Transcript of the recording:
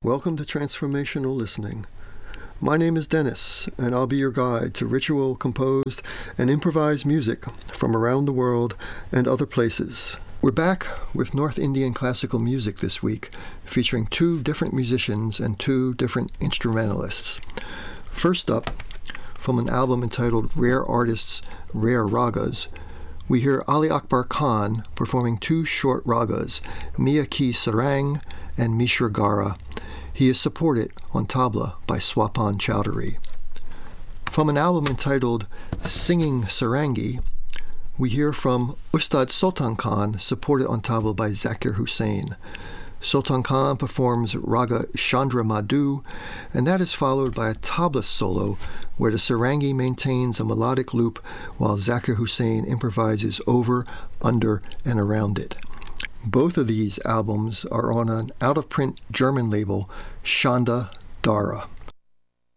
Welcome to Transformational Listening. My name is Dennis, and I'll be your guide to ritual, composed, and improvised music from around the world and other places. We're back with North Indian classical music this week, featuring two different musicians and two different instrumentalists. First up, from an album entitled Rare Artists, Rare Ragas, we hear Ali Akbar Khan performing two short ragas, Mia Ki Sarang and Mishra Gara. He is supported on tabla by Swapan Chowdhury. From an album entitled Singing Sarangi, we hear from Ustad Sultan Khan, supported on tabla by Zakir Hussain. Sultan Khan performs Raga Chandra Madhu, and that is followed by a tabla solo where the sarangi maintains a melodic loop while Zakir Hussain improvises over, under, and around it. Both of these albums are on an out-of-print German label, Shanda Dara.